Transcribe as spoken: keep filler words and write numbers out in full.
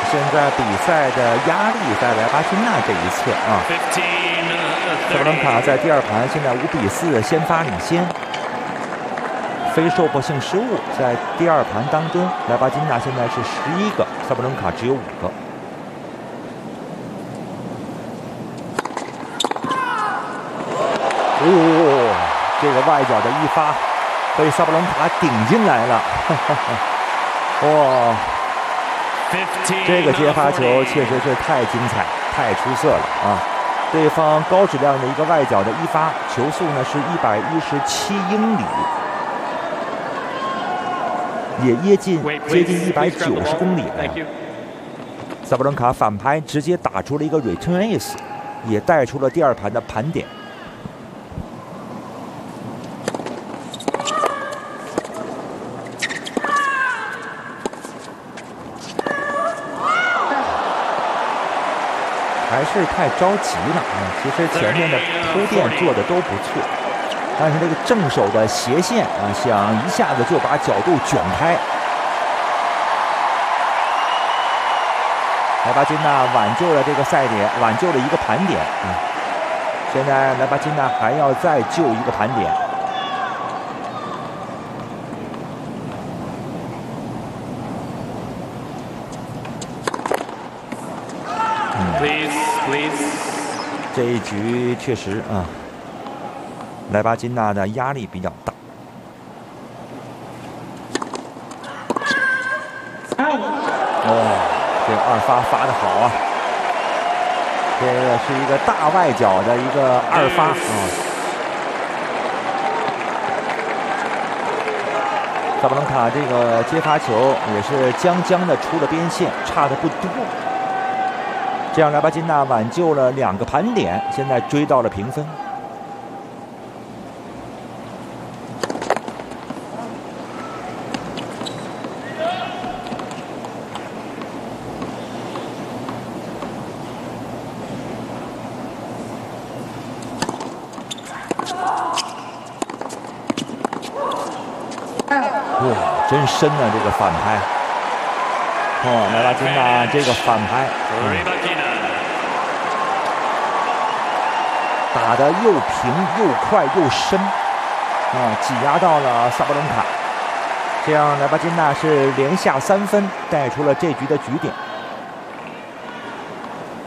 现在比赛的压力在莱巴金娜这一侧啊。萨巴伦卡在第二盘现在五比四先发领先。非受迫性失误在第二盘当中，莱巴金娜现在是十一个，萨巴伦卡只有五个。哦，这个外角的一发被萨巴伦卡顶进来了，哇！这个接发球确实是太精彩、太出色了啊！对方高质量的一个外角的一发，球速呢是一百一十七英里。也接近接近一百九十公里了。萨巴伦卡反拍直接打出了一个 return ace， 也带出了第二盘的盘点。还是太着急了啊！其实前面的铺垫做的都不错。但是这个正手的斜线啊，想一下子就把角度卷开。莱巴金娜挽救了这个赛点，挽救了一个盘点啊。现在莱巴金娜还要再救一个盘点。嗯， Please, please. 这一局确实啊。莱巴金娜的压力比较大。哦，这个二发发得好啊！这个是一个大外角的一个二发啊。萨巴伦卡这个接发球也是将将的出了边线，差的不多。这样莱巴金娜挽救了两个盘点，现在追到了平分。哇，真深啊！这个反拍，哦，莱巴金娜这个反拍，嗯、打得又平又快又深，啊，挤压到了萨巴伦卡，这样莱巴金娜是连下三分，带出了这局的局点。